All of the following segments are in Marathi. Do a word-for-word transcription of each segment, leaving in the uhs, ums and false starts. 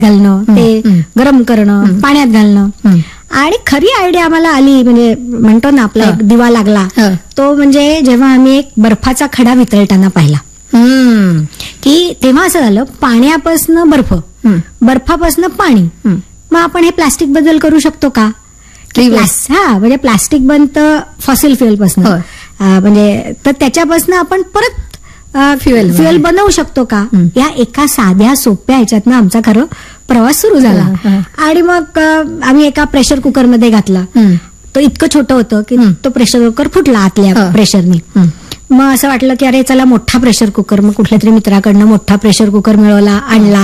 घालणं, ते गरम करणं, पाण्यात घालणं. आणि खरी आयडिया आम्हाला आली, म्हणजे म्हणतो ना आपला एक दिवा लागला, तो म्हणजे जेव्हा आम्ही एक बर्फाचा खडा वितळताना पाहिला. की तेव्हा असं झालं, पाण्यापासनं बर्फ, बर्फापासनं पाणी, मग आपण हे प्लास्टिक बद्दल करू शकतो का? हा, म्हणजे प्लास्टिक बनतं फॉसिल फ्युएल पासून, म्हणजे तर त्याच्यापासून आपण परत फ्युएल फ्युएल बनवू शकतो का? या एका साध्या सोप्या ह्याच्यातनं आमचा खरं प्रवास सुरू झाला. आणि मग आम्ही एका प्रेशर कुकरमध्ये घातला. तो इतकं छोटं होतं की तो प्रेशर कुकर फुटला आतल्या प्रेशरने. मग असं वाटलं की अरे चला मोठा प्रेशर कुकर, मग कुठल्या तरी मित्राकडनं मोठा प्रेशर कुकर मिळवला, आणला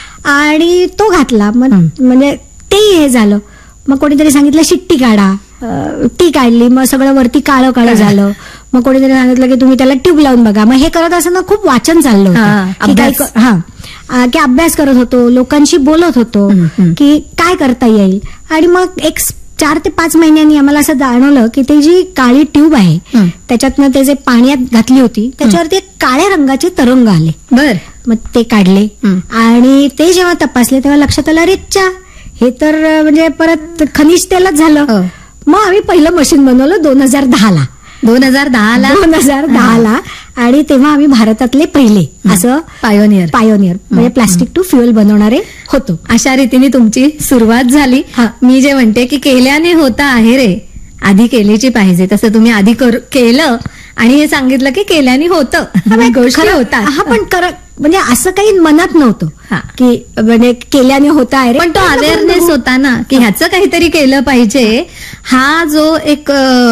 आणि तो घातला. मग म्हणजे तेही हे झालं. मग कोणीतरी सांगितलं शिट्टी काढा, ती काढली, मग सगळं वरती काळं काळं झालं. मग कोणीतरी सांगितलं की तुम्ही त्याला ट्यूब लावून बघा. मग हे करत असताना खूप वाचन चाललं होतं, हा की अभ्यास करत होतो, लोकांशी बोलत होतो की काय करता येईल. आणि मग एक चार ते पाच महिन्यांनी आम्हाला असं जाणवलं की ते जी काळी ट्यूब आहे त्याच्यातनं ते जे पाण्यात घातली होती त्याच्यावरती काळ्या रंगाचे तरंग आले. बर, मग ते काढले आणि ते जेव्हा तपासले तेव्हा लक्षात आलं, अरेच्या हे तर म्हणजे परत खनिज तेलच झालं. मग आम्ही पहिलं मशीन बनवलं दोन हजार दहा ला दोन हजार दहा ला दोन हजार दहा ला आणि तेव्हा आम्ही भारतातले पहिले असं पायोनियर पायोनियर म्हणजे प्लास्टिक टू फ्युएल बनवणारे होतो. अशा रीतीने तुमची सुरुवात झाली. मी जे म्हणते की केल्याने होता आहे रे, आधी केलीची पाहिजे, तसं तुम्ही आधी केलं आणि हे सांगितलं की केल्याने होतं, गोष्टी होता. हा, पण म्हणजे असं काही मनात नव्हतं की म्हणजे केल्याने होता आहे, पण तो अवेअरनेस होता ना की ह्याचं काहीतरी केलं पाहिजे. हा जो एक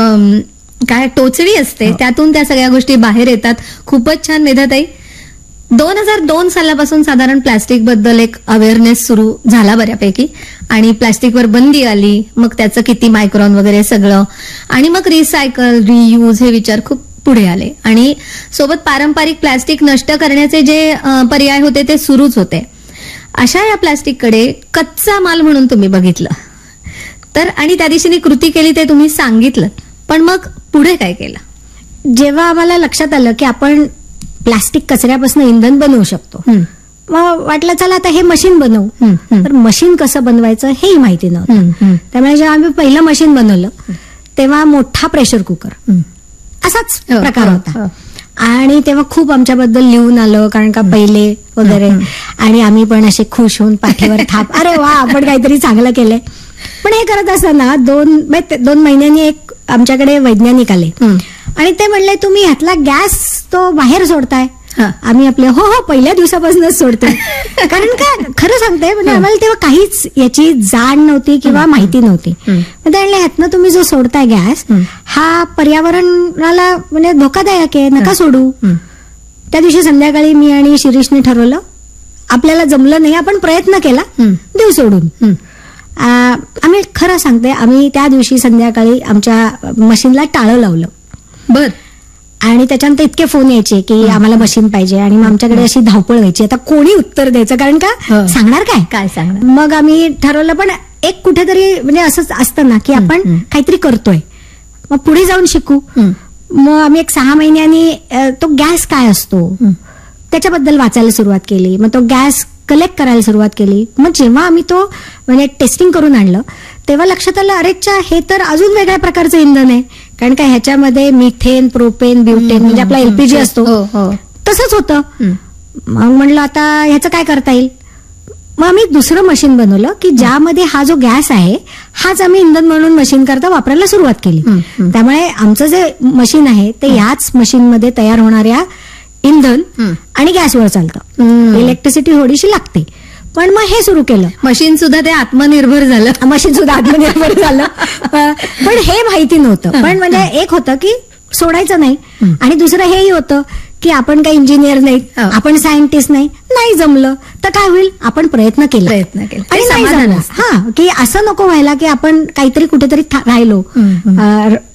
काय टोचणी असते त्यातून त्या सगळ्या गोष्टी बाहेर येतात. खूपच छान मेधाताई. दोन हजार दोन सालापासून साधारण प्लास्टिक बद्दल एक अवेअरनेस सुरू झाला बऱ्यापैकी आणि प्लास्टिकवर बंदी आली. मग त्याचं किती मायक्रॉन वगैरे सगळं, आणि मग रिसायकल, रियूज हे विचार खूप पुढे आले आणि सोबत पारंपरिक प्लास्टिक नष्ट करण्याचे जे पर्याय होते ते सुरूच होते. अशा या प्लास्टिककडे कच्चा माल म्हणून तुम्ही बघितलं तर, आणि त्या दिशेने कृती केली ते तुम्ही सांगितलं. पण मग पुढे काय केलं? जेव्हा आम्हाला लक्षात आलं की आपण प्लास्टिक कचऱ्यापासून इंधन बनवू शकतो, मग वाटलं चला आता हे मशीन बनवू. तर मशीन कसं बनवायचं हेही माहिती नव्हतं. त्यामुळे जेव्हा आम्ही पहिलं मशीन बनवलं तेव्हा मोठा प्रेशर कुकर असाच प्रकार होता. आणि तेव्हा खूप आमच्याबद्दल लिहून आलं, कारण का पहिले वगैरे, आणि आम्ही पण असे खुश होऊन पाठीवर थाप, अरे वा आपण काहीतरी चांगलं केलंय. पण हे करत असताना दोन दोन महिन्यांनी एक आमच्याकडे वैज्ञानिक आले आणि ते म्हणले तुम्ही ह्यातला गॅस तो बाहेर सोडताय. आम्ही आपले हो हो पहिल्या दिवसापासूनच सोडतोय. कारण का खरं सांगते म्हणजे आम्हाला तेव्हा काहीच याची जाण नव्हती किंवा माहिती नव्हती. ते म्हणले ह्यातनं तुम्ही जो सोडताय गॅस हा पर्यावरणाला म्हणजे धोकादायक आहे, नका सोडू. त्या दिवशी संध्याकाळी मी आणि शिरीषने ठरवलं आपल्याला जमलं नाही, आपण प्रयत्न केला, देऊ सोडून. आम्ही खरं सांगते आम्ही त्या दिवशी संध्याकाळी आमच्या मशीनला टाळं लावलं. बर, आणि त्याच्यानंतर इतके फोन यायचे की आम्हाला मशीन पाहिजे आणि मग आमच्याकडे अशी धावपळ व्हायची, आता कोणी उत्तर द्यायचं, कारण का सांगणार काय काय सांगणार. मग आम्ही ठरवलं, पण एक कुठेतरी म्हणजे असंच असतं ना की आपण काहीतरी करतोय, मग पुढे जाऊन शिकू. मग आम्ही एक सहा महिन्यांनी तो गॅस काय असतो त्याच्याबद्दल वाचायला सुरुवात केली. मग तो गॅस कलेक्ट करायला सुरुवात केली. मग जेव्हा आम्ही तो म्हणजे टेस्टिंग करून आणलं तेव्हा लक्षात आलं अरेच्या हे तर अजून वेगळ्या प्रकारचं इंधन आहे, कारण का ह्याच्यामध्ये मिथेन, प्रोपेन, ब्युटेन म्हणजे आपला एलपीजी असतो तसंच होतं. मग म्हणलं आता ह्याचं काय करता येईल. मग आम्ही दुसरं मशीन बनवलं की ज्यामध्ये हा जो गॅस आहे हाच आम्ही इंधन म्हणून मशीन करता वापरायला सुरुवात केली. त्यामुळे आमचं जे मशीन आहे ते ह्याच मशीनमध्ये तयार होणाऱ्या इंधन आणि गॅसवर चालतं. इलेक्ट्रिसिटी थोडीशी लागते, पण मग हे सुरू केलं. मशीन सुद्धा ते आत्मनिर्भर झालं. मशीन सुद्धा आत्मनिर्भर झालं. पण हे माहिती नव्हतं. पण म्हणजे एक होतं की सोडायचं नाही, आणि दुसरं हेही होतं की आपण काही इंजिनियर नाही, आपण सायंटिस्ट नाही, नाही जमलं तर काय होईल, आपण प्रयत्न केला प्रयत्न केला आणि नाही जमलं. हा, की असं नको व्हायला की आपण काहीतरी कुठेतरी राहिलो,